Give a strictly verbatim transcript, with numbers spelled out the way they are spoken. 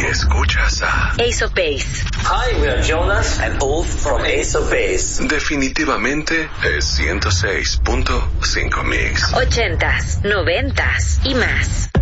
y escuchas a Ace of Base. Hi, we are Jonas and Ulf from Ace of Base. Definitivamente es ciento seis punto cinco Mix. Ochentas, noventas y más.